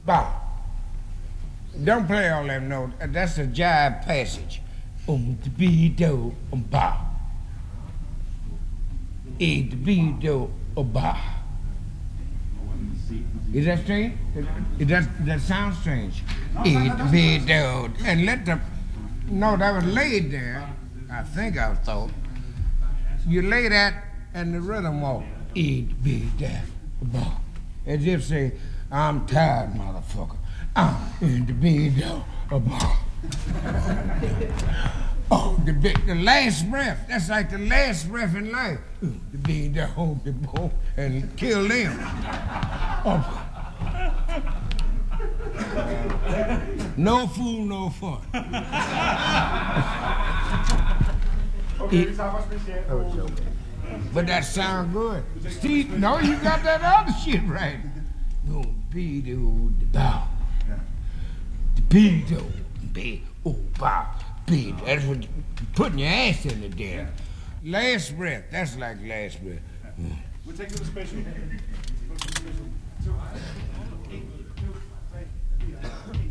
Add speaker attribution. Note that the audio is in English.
Speaker 1: Bow. Don't play all them notes. That's a jive passage. The be do bow. The be do bow. Is that strange? That sounds strange. The be do and let the note that was laid there. I think I thought you lay that and the rhythm walk. It be that bow. As if say, I'm tired, motherfucker. I'm in the bed bow. Oh, the last breath. That's like the last breath in life. The bed the bow and kill them. Oh. No fool, no fun. But that sound good. Steve, no, you got that other shit right. No, be the bow. The be the bow. Be. That's what you putting your ass in the damn. Last breath. That's like last breath.
Speaker 2: We'll take you to the special.